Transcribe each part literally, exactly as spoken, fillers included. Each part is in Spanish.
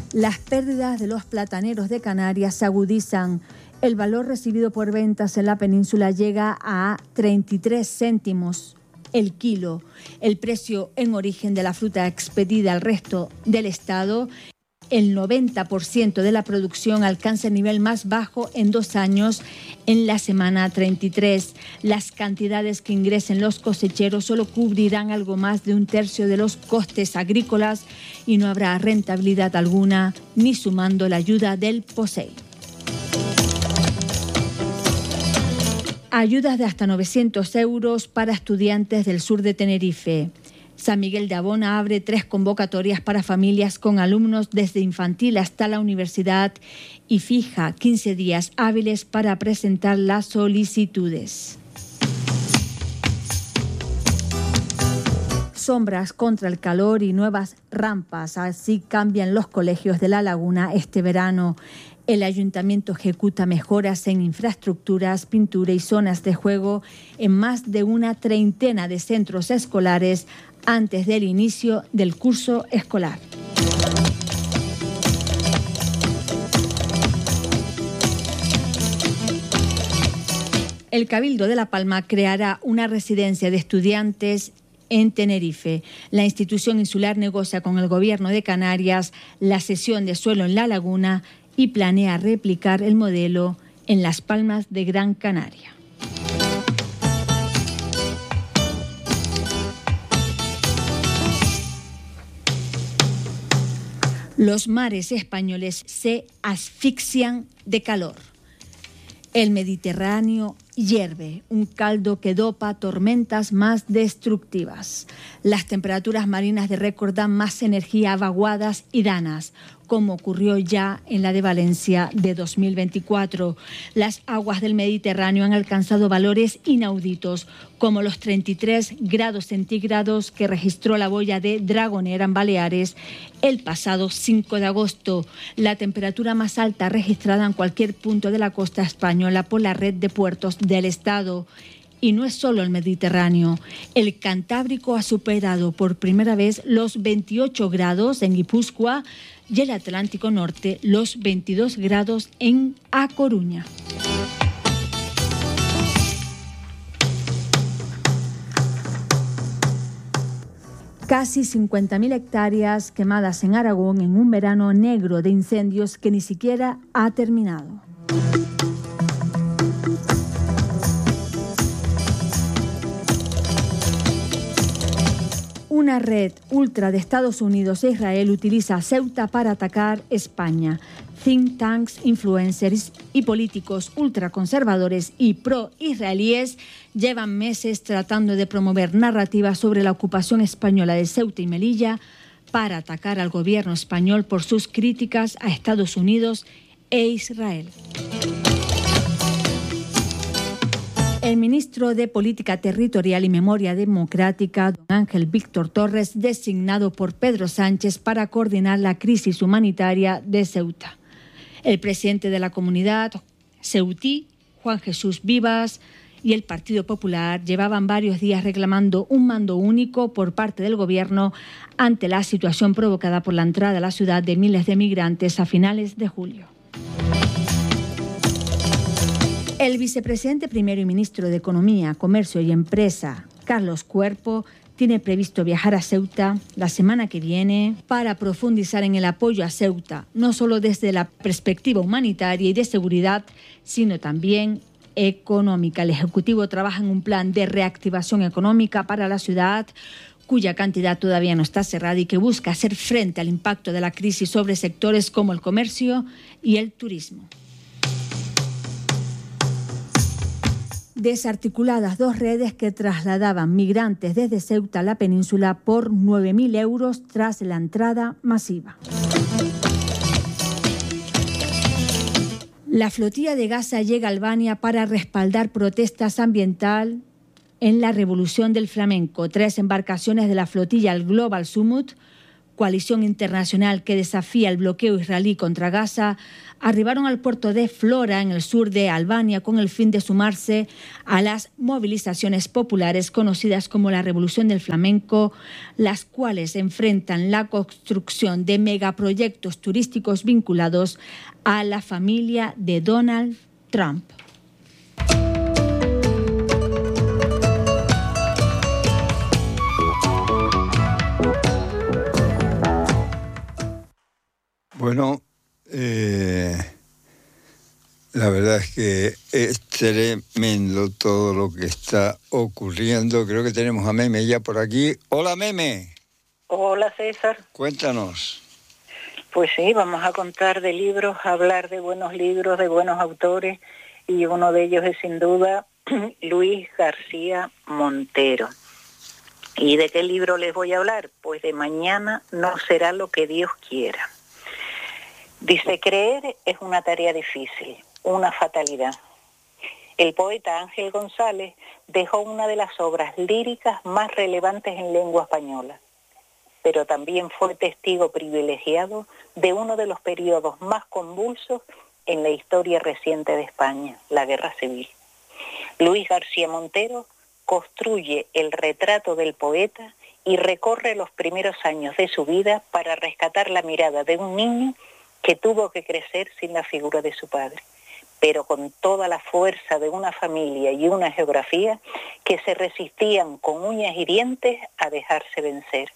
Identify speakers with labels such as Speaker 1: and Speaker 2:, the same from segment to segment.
Speaker 1: Las pérdidas de los plataneros de Canarias se agudizan. El valor recibido por ventas en la península llega a treinta y tres céntimos el kilo. El precio en origen de la fruta expedida al resto del estado, el noventa por ciento de la producción alcanza el nivel más bajo en dos años en la semana treinta y tres. Las cantidades que ingresen los cosecheros solo cubrirán algo más de un tercio de los costes agrícolas y no habrá rentabilidad alguna, ni sumando la ayuda del P O S E I. Ayudas de hasta novecientos euros para estudiantes del sur de Tenerife. San Miguel de Abona abre tres convocatorias para familias con alumnos desde infantil hasta la universidad y fija quince días hábiles para presentar las solicitudes. Sombras contra el calor y nuevas rampas, así cambian los colegios de La Laguna este verano. El ayuntamiento ejecuta mejoras en infraestructuras, pintura y zonas de juego en más de una treintena de centros escolares antes del inicio del curso escolar. El Cabildo de La Palma creará una residencia de estudiantes en Tenerife. La institución insular negocia con el Gobierno de Canarias la cesión de suelo en La Laguna y planea replicar el modelo en Las Palmas de Gran Canaria. Los mares españoles se asfixian de calor. El Mediterráneo hierve, un caldo que dopa tormentas más destructivas. Las temperaturas marinas de récord dan más energía a vaguadas y danas, como ocurrió ya en la de Valencia de dos mil veinticuatro. Las aguas del Mediterráneo han alcanzado valores inauditos, como los treinta y tres grados centígrados que registró la boya de Dragonera en Baleares el pasado cinco de agosto, la temperatura más alta registrada en cualquier punto de la costa española por la red de puertos del Estado. Y no es solo el Mediterráneo. El Cantábrico ha superado por primera vez los veintiocho grados en Guipúzcoa y el Atlántico Norte los veintidós grados en A Coruña. Casi cincuenta mil hectáreas quemadas en Aragón en un verano negro de incendios que ni siquiera ha terminado. Una red ultra de Estados Unidos e Israel utiliza Ceuta para atacar España. Think tanks, influencers y políticos ultraconservadores y pro-israelíes llevan meses tratando de promover narrativas sobre la ocupación española de Ceuta y Melilla para atacar al gobierno español por sus críticas a Estados Unidos e Israel. El ministro de Política Territorial y Memoria Democrática, don Ángel Víctor Torres, designado por Pedro Sánchez para coordinar la crisis humanitaria de Ceuta. El presidente de la comunidad ceutí, Juan Jesús Vivas, y el Partido Popular llevaban varios días reclamando un mando único por parte del gobierno ante la situación provocada por la entrada a la ciudad de miles de migrantes a finales de julio. El vicepresidente primero y ministro de Economía, Comercio y Empresa, Carlos Cuerpo, tiene previsto viajar a Ceuta la semana que viene para profundizar en el apoyo a Ceuta, no solo desde la perspectiva humanitaria y de seguridad, sino también económica. El Ejecutivo trabaja en un plan de reactivación económica para la ciudad, cuya cantidad todavía no está cerrada y que busca hacer frente al impacto de la crisis sobre sectores como el comercio y el turismo. Desarticuladas dos redes que trasladaban migrantes desde Ceuta a la península por nueve mil euros tras la entrada masiva. La flotilla de Gaza llega a Albania para respaldar protestas ambientales en la revolución del flamenco. Tres embarcaciones de la flotilla, el Global Summit, coalición internacional que desafía el bloqueo israelí contra Gaza, arribaron al puerto de Flora, en el sur de Albania, con el fin de sumarse a las movilizaciones populares conocidas como la Revolución del Flamenco, las cuales enfrentan la construcción de megaproyectos turísticos vinculados a la familia de Donald Trump.
Speaker 2: Bueno, eh, la verdad es que es tremendo todo lo que está ocurriendo. Creo que tenemos a Meme ya por aquí. Hola, Meme.
Speaker 3: Hola, César.
Speaker 2: Cuéntanos.
Speaker 3: Pues sí, vamos a contar de libros, hablar de buenos libros, de buenos autores, y uno de ellos es sin duda Luis García Montero. ¿Y de qué libro les voy a hablar? Pues de Mañana no será lo que Dios quiera. Dice, creer es una tarea difícil, una fatalidad. El poeta Ángel González dejó una de las obras líricas más relevantes en lengua española, pero también fue testigo privilegiado de uno de los periodos más convulsos en la historia reciente de España, la Guerra Civil. Luis García Montero construye el retrato del poeta y recorre los primeros años de su vida para rescatar la mirada de un niño que tuvo que crecer sin la figura de su padre, pero con toda la fuerza de una familia y una geografía que se resistían con uñas y dientes a dejarse vencer.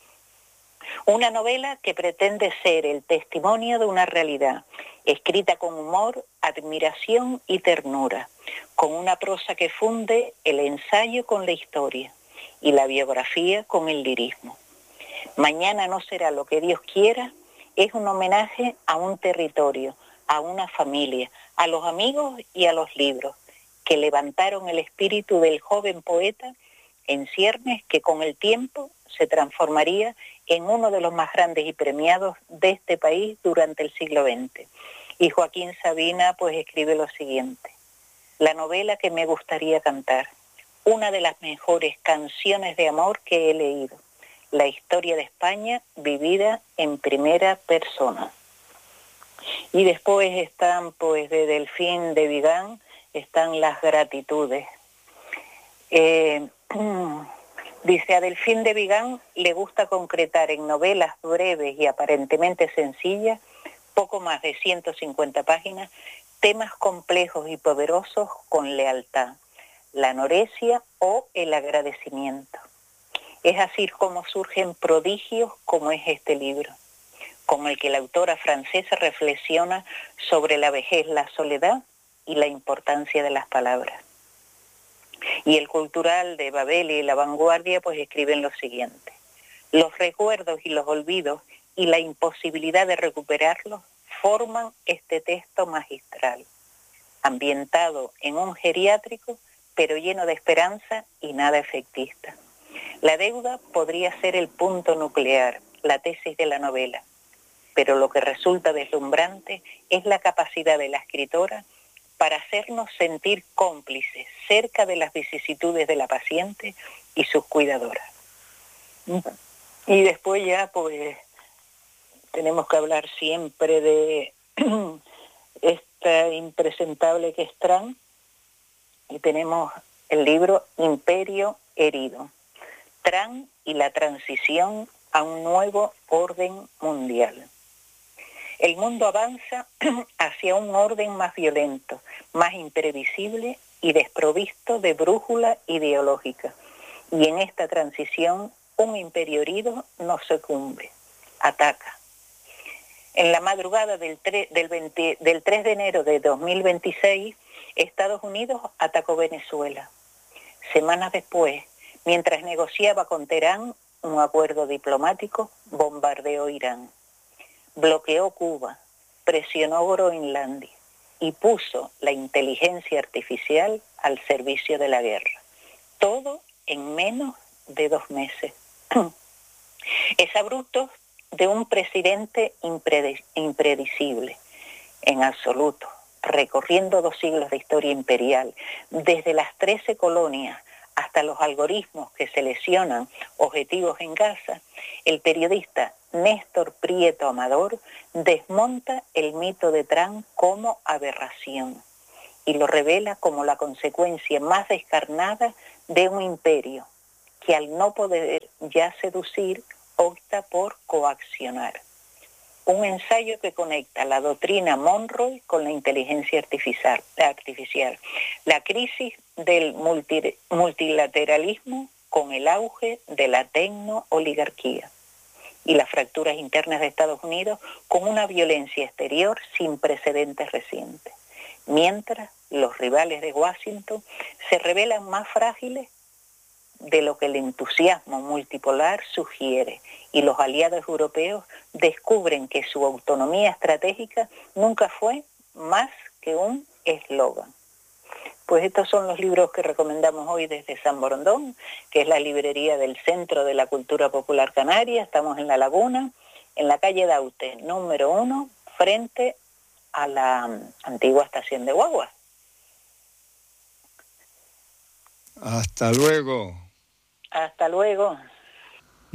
Speaker 3: Una novela que pretende ser el testimonio de una realidad, escrita con humor, admiración y ternura, con una prosa que funde el ensayo con la historia y la biografía con el lirismo. Mañana no será lo que Dios quiera es un homenaje a un territorio, a una familia, a los amigos y a los libros, que levantaron el espíritu del joven poeta en ciernes que con el tiempo se transformaría en uno de los más grandes y premiados de este país durante el siglo veinte. Y Joaquín Sabina pues escribe lo siguiente: la novela que me gustaría cantar, una de las mejores canciones de amor que he leído, la historia de España vivida en primera persona. Y después están pues de Delfín de Vigán, están las gratitudes. Eh, Dice, a Delfín de Vigán le gusta concretar en novelas breves y aparentemente sencillas, poco más de ciento cincuenta páginas, temas complejos y poderosos con lealtad, la anorexia o el agradecimiento. Es así como surgen prodigios como es este libro, con el que la autora francesa reflexiona sobre la vejez, la soledad y la importancia de las palabras. Y el Cultural de Babel y La Vanguardia pues escriben lo siguiente: los recuerdos y los olvidos y la imposibilidad de recuperarlos forman este texto magistral, ambientado en un geriátrico pero lleno de esperanza y nada efectista. La deuda podría ser el punto nuclear, la tesis de la novela, pero lo que resulta deslumbrante es la capacidad de la escritora para hacernos sentir cómplices cerca de las vicisitudes de la paciente y sus cuidadoras. Y después ya pues tenemos que hablar siempre de esta impresentable que es Trump, y tenemos el libro Imperio herido, Trump y la transición a un nuevo orden mundial. El mundo avanza hacia un orden más violento, más imprevisible y desprovisto de brújula ideológica. Y en esta transición, un imperio herido no sucumbe, ataca. En la madrugada del, tre- del, veinte, del tres de enero de dos mil veintiséis, Estados Unidos atacó Venezuela. Semanas después, mientras negociaba con Teherán un acuerdo diplomático, bombardeó Irán. Bloqueó Cuba, presionó Groenlandia y puso la inteligencia artificial al servicio de la guerra. Todo en menos de dos meses. Es abrupto de un presidente impred- impredecible, en absoluto, recorriendo dos siglos de historia imperial, desde las trece colonias hasta los algoritmos que seleccionan objetivos en Gaza, el periodista Néstor Prieto Amador desmonta el mito de Trump como aberración y lo revela como la consecuencia más descarnada de un imperio que al no poder ya seducir opta por coaccionar. Un ensayo que conecta la doctrina Monroe con la inteligencia artificial, artificial la crisis del multi, multilateralismo con el auge de la tecno-oligarquía y las fracturas internas de Estados Unidos con una violencia exterior sin precedentes recientes, mientras los rivales de Washington se revelan más frágiles de lo que el entusiasmo multipolar sugiere y los aliados europeos descubren que su autonomía estratégica nunca fue más que un eslogan. Pues estos son los libros que recomendamos hoy desde San Borondón, que es la librería del Centro de la Cultura Popular Canaria. Estamos en La Laguna, en la calle Daute, número uno, frente a la antigua estación de guagua.
Speaker 2: Hasta luego.
Speaker 3: Hasta luego.